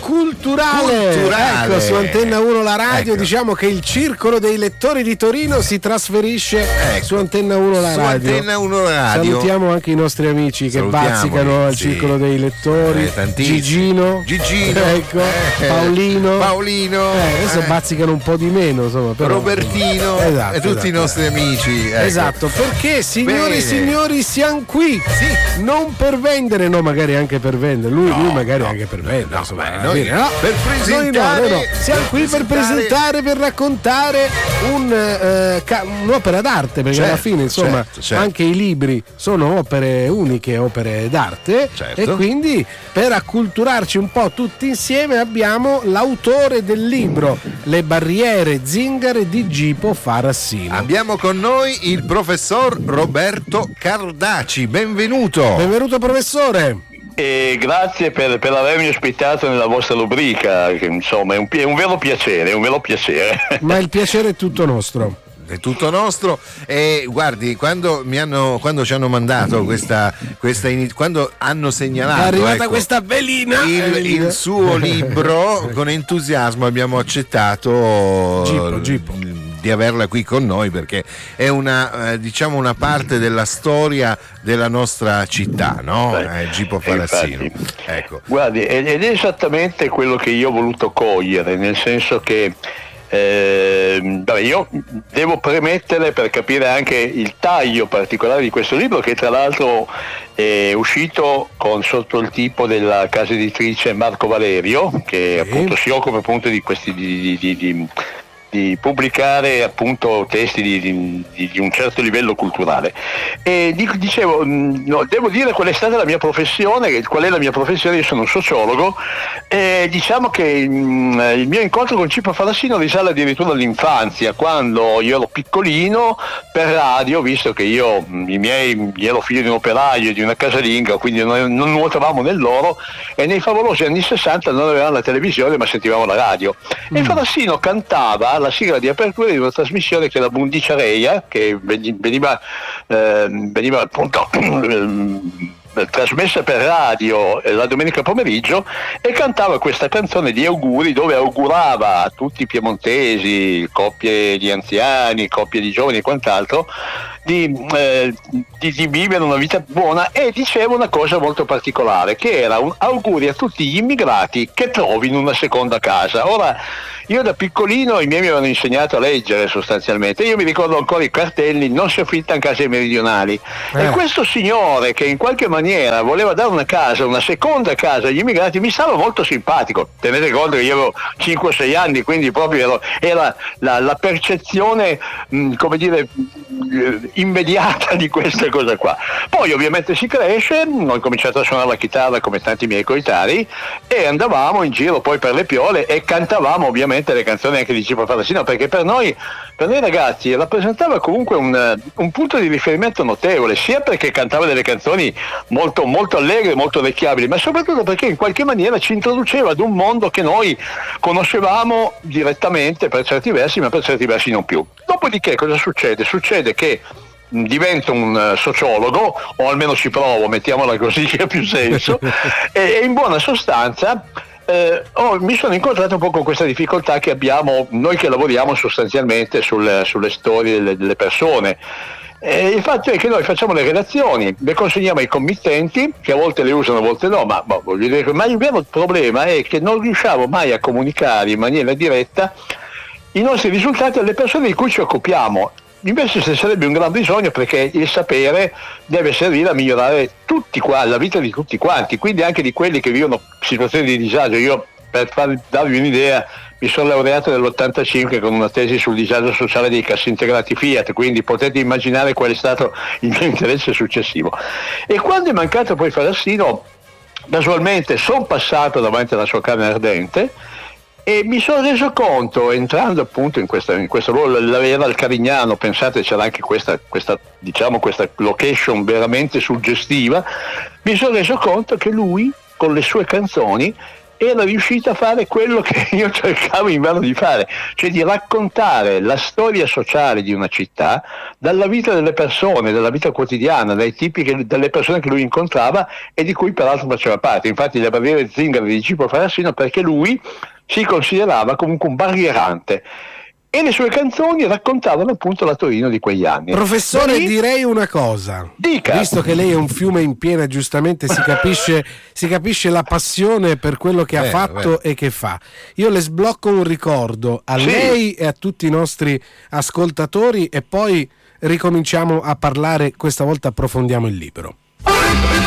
culturale. Ecco, su Antenna 1 la radio, diciamo che il circolo dei lettori di Torino si trasferisce su Antenna 1 la radio. Antenna 1 la radio. Salutiamo anche i nostri amici che bazzicano al circolo dei lettori. Gigino. Ecco, Paolino. Adesso bazzicano un po' di meno, insomma, però, Robertino e tutti i nostri amici. Esatto, perché signori siamo qui. Non per vendere, no, magari anche per vendere. Lui magari anche per vendere. Per presentare. Noi siamo qui per presentare, per raccontare un'opera d'arte, perché alla fine, insomma, anche i libri sono opere uniche, opere d'arte, e quindi per acculturarci un po' tutti insieme abbiamo l'autore del libro Le barriere zingare di Gipo Farassino. Abbiamo con noi il professor Roberto Cardaci. Benvenuto professore. Grazie per avermi ospitato nella vostra rubrica, che insomma è un vero piacere, Ma il piacere è tutto nostro. È tutto nostro. E guardi, quando ci hanno mandato quando hanno segnalato, è arrivata questa velina, il suo libro, con entusiasmo abbiamo accettato Gipo. Di averla qui con noi, perché è una parte della storia della nostra città, no? Gipo Farassino. Ecco. Guardi, ed è esattamente quello che io ho voluto cogliere, nel senso che io devo premettere, per capire anche il taglio particolare di questo libro, che tra l'altro è uscito sotto il tipo della casa editrice Marco Valerio, che appunto si occupa appunto di questi di pubblicare appunto testi di un certo livello culturale. E dicevo, devo dire qual è stata la mia professione. Qual è la mia professione? Io sono un sociologo, e diciamo che il mio incontro con Gipo Farassino risale addirittura all'infanzia, quando io ero piccolino. Per radio, visto che io ero figlio di un operaio e di una casalinga, quindi non nuotavamo nell'oro, e nei favolosi anni 60 non avevamo la televisione ma sentivamo la radio, e Farassino cantava la sigla di apertura di una trasmissione che era Bundicciareia, che veniva appunto trasmessa per radio la domenica pomeriggio, e cantava questa canzone di auguri, dove augurava a tutti i piemontesi, coppie di anziani, coppie di giovani e quant'altro, di vivere una vita buona, e diceva una cosa molto particolare, che era un auguri a tutti gli immigrati che trovino una seconda casa. Ora, io da piccolino i miei mi avevano insegnato a leggere sostanzialmente. Io mi ricordo ancora i cartelli: non si affitta in case meridionali. E questo signore, che in qualche maniera voleva dare una seconda casa agli immigrati, mi stava molto simpatico. Tenete conto che io avevo 5-6 anni, quindi proprio era la percezione, come dire, immediata di questa cosa qua. Poi ovviamente si cresce, ho cominciato a suonare la chitarra come tanti miei coetanei, e andavamo in giro poi per le piole e cantavamo ovviamente le canzoni anche di Gipo Farassino, perché per noi ragazzi rappresentava comunque un punto di riferimento notevole, sia perché cantava delle canzoni molto, molto allegre, molto orecchiabili, ma soprattutto perché in qualche maniera ci introduceva ad un mondo che noi conoscevamo direttamente per certi versi, ma per certi versi non più. Dopodiché cosa succede? Succede che divento un sociologo, o almeno ci provo, mettiamola così che ha più senso, e in buona sostanza mi sono incontrato un po' con questa difficoltà che abbiamo noi che lavoriamo sostanzialmente sulle storie delle persone. Il fatto è che noi facciamo le relazioni, le consegniamo ai committenti, che a volte le usano, a volte no, ma il vero problema è che non riusciamo mai a comunicare in maniera diretta i nostri risultati alle persone di cui ci occupiamo. Invece se sarebbe un gran bisogno, perché il sapere deve servire a migliorare la vita di tutti quanti, quindi anche di quelli che vivono situazioni di disagio. Io, per darvi un'idea, mi sono laureato nell'85 con una tesi sul disagio sociale dei cassintegrati Fiat, quindi potete immaginare qual è stato il mio interesse successivo. E quando è mancato poi Farassino, casualmente sono passato davanti alla sua camera ardente e mi sono reso conto, entrando appunto in questo ruolo, era il Carignano, pensate, c'era anche questa location veramente suggestiva, mi sono reso conto che lui con le sue canzoni era riuscita a fare quello che io cercavo invano di fare, cioè di raccontare la storia sociale di una città dalla vita delle persone, dalla vita quotidiana, dai tipi delle persone che lui incontrava e di cui peraltro faceva parte. Infatti le barriere zingare di Gipo Frassino, perché lui si considerava comunque un barrierante. E le sue canzoni raccontavano appunto la Torino di quegli anni. Professore, direi una cosa. Dica. Visto che lei è un fiume in piena, giustamente si capisce la passione per quello che ha fatto e che fa. Io le sblocco un ricordo a lei e a tutti i nostri ascoltatori e poi ricominciamo a parlare, questa volta approfondiamo il libro.